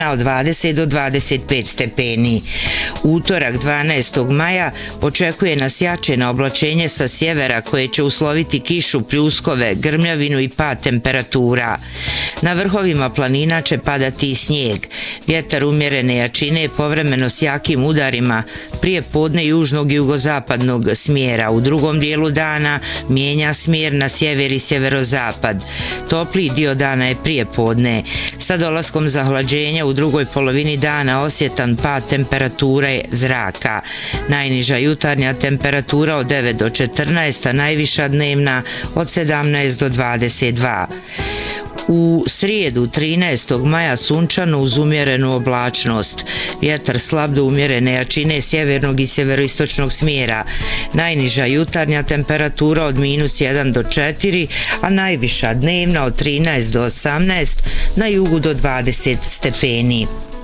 od 20 do 25 stepeni. Utorak 12. maja očekuje nas jače oblačenje sa sjevera koje će usloviti kišu, pljuskove, grmljavinu i pad temperatura. Na vrhovima planina će padati i snijeg. Vjetar umjerene jačine povremeno s jakim udarima prije podne južnog i jugozapadnog smjera. U drugom dijelu dana mijenja smjer na sjever i sjeverozapad. Topliji dio dana je prije podne. Sa dolaskom zahlađenja u drugoj polovini dana osjetan pad temperature zraka. Najniža jutarnja temperatura od 9 do 14, a najviša dnevna od 17 do 22. U srijedu 13. maja sunčano uz umjerenu oblačnost. Vjetar slab do umjerene jačine sjevernog i sjeveroistočnog smjera. Najniža jutarnja temperatura od -1 do 4, a najviša dnevna od 13 do 18, na jugu do 20 stepeni.